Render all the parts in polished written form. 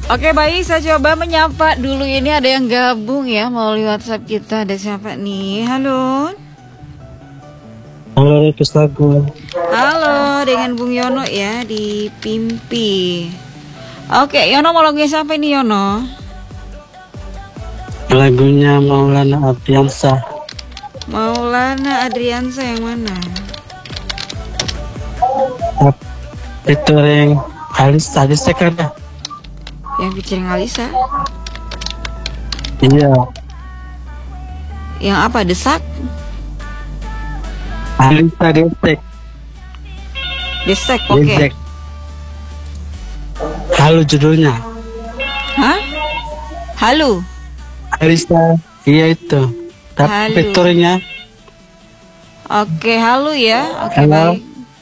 Oke, baik, saya coba menyapa dulu. Ini ada yang gabung ya melalui WhatsApp kita. Ada siapa nih? Halo. Halo, Pustaku. Halo, dengan Bung Yono ya di Pimpi. Oke, Yono mau lagunya siapa ini, Yono? Lagunya Maulana Adriansyah. Maulana Adriansyah yang mana? Featuring Alisa kan ya? Yang featuring Alisa? Iya. Yang apa? Desak? Alisa Desek. Desek, oke. Halo judulnya. Hah? Halo. Alisa, iya itu. Tapi Halo. featuringnya. Oke, halo ya. Oke, Halo. baik.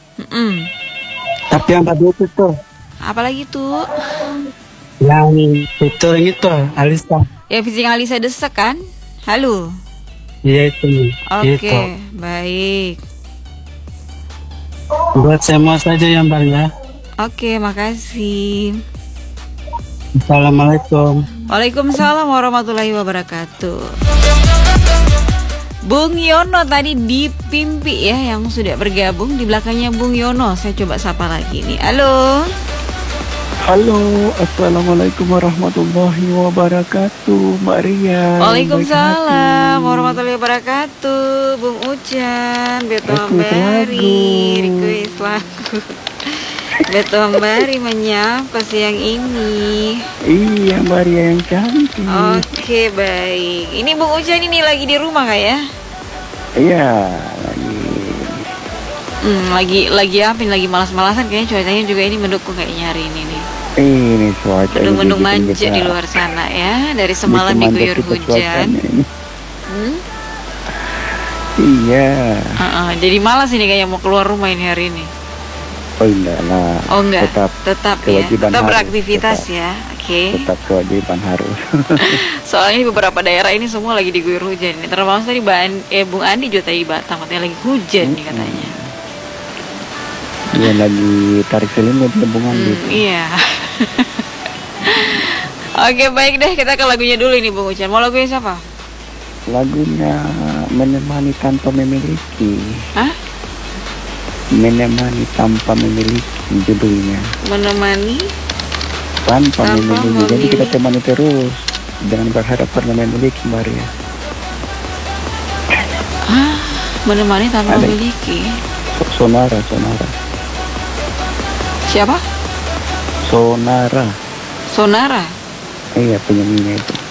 Tapi yang tadi itu Apalagi tuh? yang featuring itu Alisa. Ya, featuring Alisa Desek kan? Halo. Iya itu. Oke, Itu. baik. Buat semua saja yang Bang ya. Oke, makasih. Assalamualaikum. Waalaikumsalam warahmatullahi wabarakatuh. Bung Yono tadi di Pimpi ya yang sudah bergabung. Di belakangnya Bung Yono. Saya coba sapa lagi nih. Halo. Halo, assalamualaikum warahmatullahi wabarakatuh, Mbak Ria. Waalaikumsalam warahmatullahi wabarakatuh. Bung Ucan, Beto Ambari, request lagu. Beto Ambari menyapa siang ini. Iya, Mbak Ria yang cantik. Oke, baik. Ini Bung Ucan ini lagi di rumah kah ya? Iya, Lagi apa? Lagi malas-malasan kayaknya, cuacanya juga ini mendukung kayaknya hari ini nih. ini cuaca. Mendung-mendung manja di luar sana ya. Dari semalam diguyur hujan. Iya. Jadi malas ini kayaknya mau keluar rumah ini hari ini. Oh enggak lah. Oh enggak, tetap ya. kewajiban Tetap harus, beraktivitas ya. Oke. Tetap kewajiban harus. Soalnya di beberapa daerah ini semua lagi diguyur hujan. Termasuk tadi Bung Andi juga tadi Batam katanya lagi hujan nih katanya. Dia lagi tarik selimut hubungan gitu. Iya. Oke, baik deh, kita ke lagunya dulu ini Bung Ucan. Mau lagunya siapa? Lagunya Menemani Tanpa Memiliki. Hah? Menemani Tanpa Memiliki judulnya. Menemani Tanpa memiliki. Jadi kita temani terus. Jangan berharap pernah memiliki, Maria. Menemani tanpa memiliki. Sonara. Siapa? Sonara. Sonara. Iya, penyanyinya itu.